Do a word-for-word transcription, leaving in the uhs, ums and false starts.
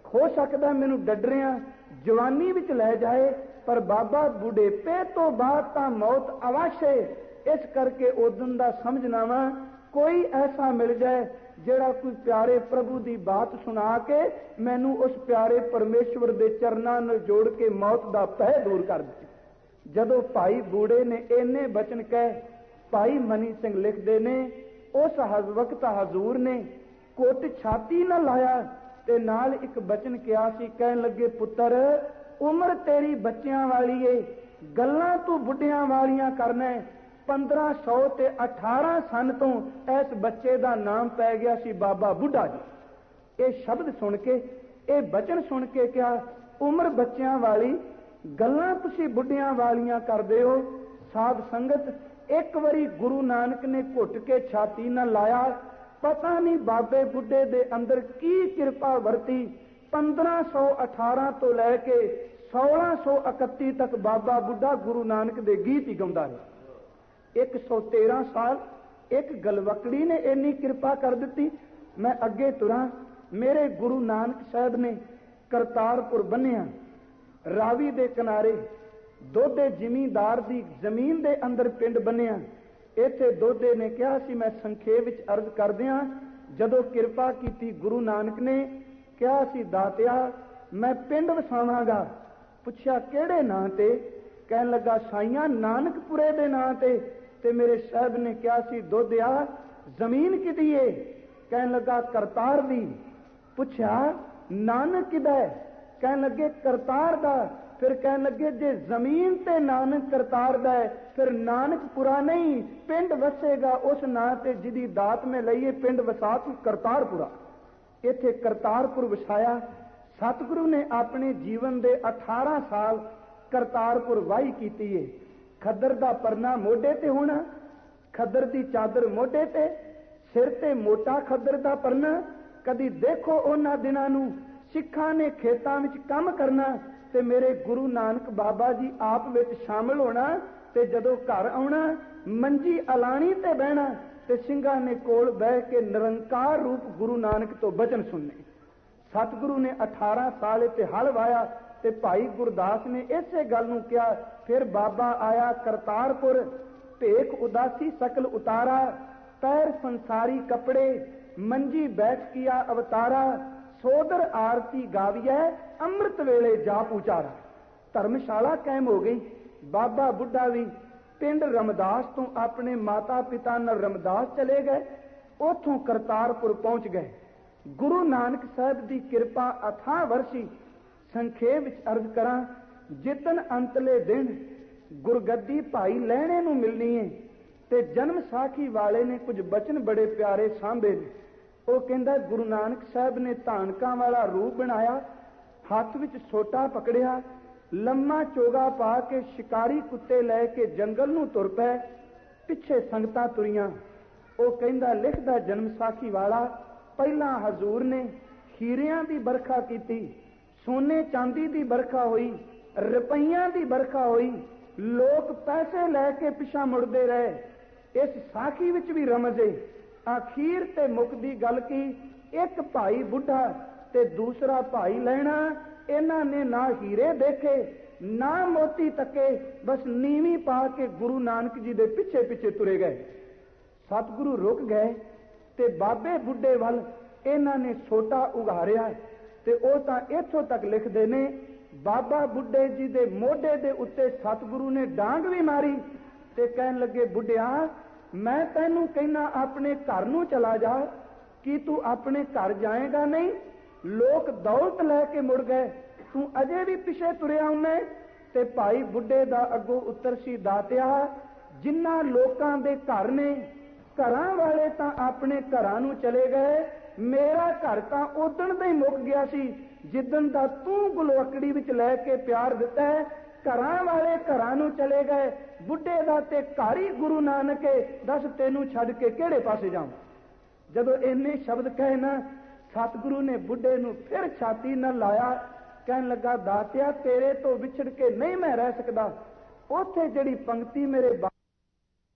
हो सकता मैनू डडरिया जवानी विच लै जाए, पर बाबा बुढ़ेपे तो बाद तां मौत अवश्य। इस करके उदन दा समझना वा कोई ऐसा मिल जाए जिहड़ा कोई प्यारे प्रभु की बात सुना के मैनू उस प्यारे परमेश्वर के चरनां नाल जोड़ के मौत का भय दूर कर दे। जदों भाई बूढ़े ने इन्ने बचन कह, भाई मनी सिंह लिखते ने उस वक्त हजूर ने कुट छाती न लाया ते नाल एक बचन किया सी, कहन लगे पुत्र उम्र तेरी बच्चियां वाली है, गल्लां तू बुढ़ियां वालियां करना है। पंद्रह सौ ते अठारह सन तो इस बच्चे का नाम पै गया सी बाबा बुढ़ा जी। ये शब्द सुन के, ये बचन सुन के क्या उम्र बच्चियां वाली गल्लां तुसीं बुढ़ियां वालियां करदे हो। साध संगत एक बारी गुरु नानक ने घुट के छाती न लाया, पता नहीं बाबे बुढ़े दे अंदर की कृपा वरती। पंद्रह सौ अठारह तो लैके सोलह सौ इकती तक बाबा बुढ़ा गुरु नानक दे गीत ही गाउंदा रहा। एक सौ तेरह साल एक गलवकड़ी ने इन्नी कृपा कर दी। मैं अगे तुरा, मेरे गुरु नानक साहब ने करतारपुर बन्निया, रावी दे किनारे दोधे जिमींदार दी जमीन दे अंदर पिंड बन्निया। इत्थे दोधे ने कहा सी, मैं संखेप विच अर्ज कर दियां, जदों कृपा की गुरु नानक ने कहा सी दातिया मैं पिंड वसावांगा। पुछया किहड़े नां ते? कहन लगा साईयां नानकपुरे दे नां ते। ते मेरे साहब ने कहा सी दोधिया जमीन किदी है? कहन लगा करतार दी। पुछया नानक किदा है? कहन लगे करतार दा। फिर कहन लगे जे जमीन ते नानक करतार दा है फिर नानकपुरा नहीं पिंड वसेगा उस नां ते जिदी दात में लईए पिंड वसा तू करतारपुरा। इत्थे करतारपुर वसाया। सतगुरु ने अपने जीवन दे अठारह साल करतारपुर वाही कीती है। खद्दर दा परना मोढे ते होना, खद्दर दी चादर मोढे ते, सिर ते मोटा खद्दर दा परना। कदी देखो उन्हां दिनां नूं सिखां ने खेतां विच काम करना ते मेरे गुरु नानक बाबा जी आप विच शामिल होना ते जदों घर आउणा मंजी अलाणी ते बहना ते ਸਿੰਘਾਂ ने कोल बह के निरंकार रूप गुरु नानक तो बचन सुनने। सतगुरु ने अठारह साल इत्थे हल वाया ते भाई गुरदास ने इसे गल नूं कहा। फिर बाबा आया करतारपुर, भेख उदासी सकल उतारा, पैर संसारी कपड़े, मंजी बैठ किया अवतारा, सोदर आरती गाविया अमृत वेले जाप उचारा। धर्मशाला कायम हो गई। बाबा बुढ़ा भी पिंड रमदास तो अपने माता पिता नाल रमदास चले गए, उथों करतारपुर पहुंच गए। गुरु नानक साहब की कृपा अथाह वरसी। संखेप विच अर्ज करा, जितन अंतले दिन गुरगद्दी भाई लहणे नूं मिलनी है ते जन्म साखी वाले ने कुछ बचन बड़े प्यारे सांभे ने। वो कहंदा गुरु नानक साहब ने धानका वाला रूप बनाया, हाथ विच सोटा पकड़िया, लम्मा चोगा पा के शिकारी कुत्ते लैके जंगल नूं तुर पए, पिछे संगतां तुरियां। वो कहंदा लिखदा जन्म साखी वाला पहला हजूर ने हीरियां दी बरखा कीती, सोने चांदी दी बरखा हुई, रुपइयां दी बरखा हुई, लोग पैसे लैके पिछा मुड़दे रहे। इस साखी विच भी रमज है। आखिर ते मुकदी गल की, एक भाई बुढ़ा ते दूसरा भाई लहना, इन्हां ने ना हीरे देखे ना मोती तके, बस नीवी पा के गुरु नानक जी दे पिछे पिछे तुरे गए। सतगुरु रुक गए ते बाबे बुढ़े वल इन्हां ने सोटा उघारिया ते ओ तां इत्थों तक लिखदे ने, बाबा बुढ़े जी दे मोढे दे उत्ते सतगुरु ने डांग भी मारी ते कहन लगे बुढ़िया मैं तैनू कहना अपने घर नूं चला जा, कि तू अपने घर जाएगा नहीं? लोग दौलत लैके मुड़ गए, तू अजे भी पिछे तुरिया उन्हें। ते भाई बुढ़े दा अगों उत्तर सी दातिया, जिन्हां लोकां दे घर ने घरां वाले तां अपने घरां नूं चले गए, मेरा घर तां उदण दा ही मुक गया सी जिदन दा तू गुलवकड़ी विच लैके प्यार दिता है। घरां वाले घरां नूं चले गए, बुढ़े दा ते घर ही गुरु नानक है, दस तेनू छड्ड के किहड़े पासे जाऊं? जदों इन्ने शब्द कहे ना, सतगुरु ने बुढ़े नूं फिर छाती न लाया, कहन लगा दातिया तेरे तो विछड़ के नहीं मैं रह सकदा। उथे जिहड़ी पंक्ति मेरे